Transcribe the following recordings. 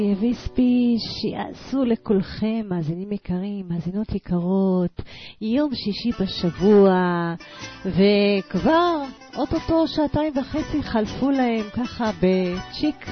ויספי שיעשו לכולכם, מאזינים יקרים, מאזינות יקרות, יום שישי בשבוע, וכבר אוטוטו 2.5 חלפו להם ככה בצ'יק.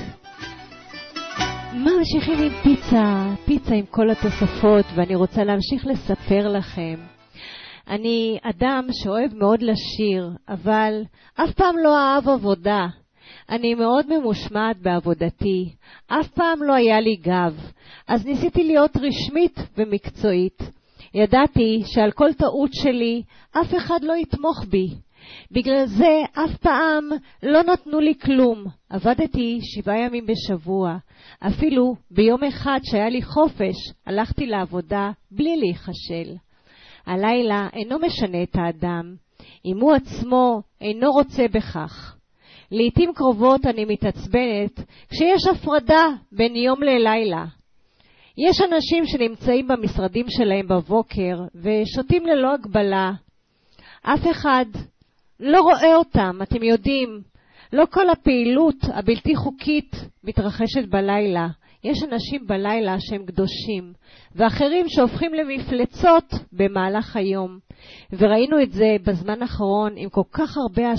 ממשיכים עם פיצה עם כל התוספות, ואני רוצה להמשיך לספר לכם. אני אדם שאוהב מאוד לשיר, אבל אף פעם לא אהב עבודה. אני מאוד ממושמעת בעבודתי, אף פעם לא היה לי גב, אז ניסיתי להיות רשמית ומקצועית. ידעתי שעל כל טעות שלי אף אחד לא יתמוך בי. בגלל זה אף פעם לא נתנו לי כלום. עבדתי 7 ימים בשבוע. אפילו ביום אחד שהיה לי חופש, הלכתי לעבודה בלי להיחשל. הלילה אינו משנה את האדם, אם הוא עצמו אינו רוצה בכך. לעתים קרובות אני מתעצבנת כשיש הפרדה בין יום ללילה. יש אנשים שנמצאים במשרדים שלהם בבוקר ושותים ללא הגבלה. אף אחד לא רואה אותם, אתם יודעים. לא כל הפעילות הבלתי חוקית מתרחשת בלילה. יש אנשים בלילה שהם קדושים, ואחרים שהופכים למפלצות במהלך היום. וראינו את זה בזמן האחרון עם כל כך הרבה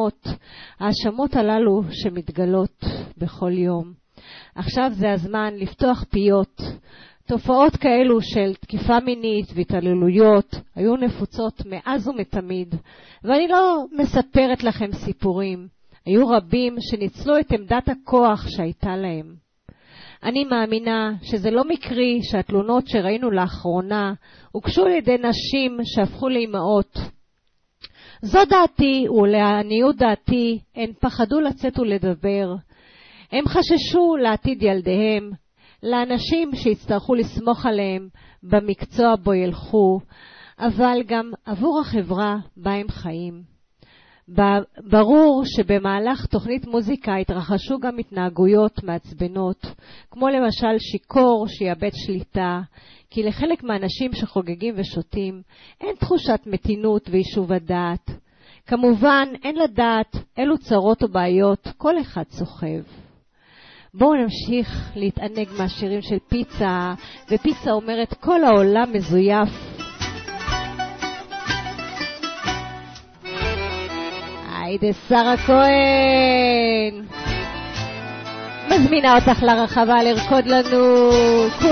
האשמות הללו שמתגלות בכל יום. עכשיו זה הזמן לפתוח פיות. תופעות כאלו של תקיפה מינית והתעללויות היו נפוצות מאז ומתמיד, ואני לא מספרת לכם סיפורים. היו רבים שניצלו את עמדת הכוח שהייתה להם. אני מאמינה שזה לא מקרי שהתלונות שראינו לאחרונה הוגשו על ידי נשים שהפכו לאימהות. זו דעתי, ולעניות דעתי, הן פחדו לצאת ולדבר. הם חששו לעתיד ילדיהם, לאנשים שיצטרכו לסמוך עליהם במקצוע בו ילכו, אבל גם עבור החברה בה הם חיים. ברור שבמהלך תוכנית מוזיקה התרחשו גם התנהגויות מעצבנות, כמו למשל שיקור שיאבד שליטה, כי לחלק מהאנשים שחוגגים ושותים אין תחושת מתינות ויישוב הדעת. כמובן אין לדעת אילו צרות או בעיות כל אחד סוחב. בואו נמשיך להתענג מהשירים של פיצה, ופיצה אומרת כל העולם מזויף. היידה שרה כהן, מזמינה אותך לרחבה לרקוד לנו.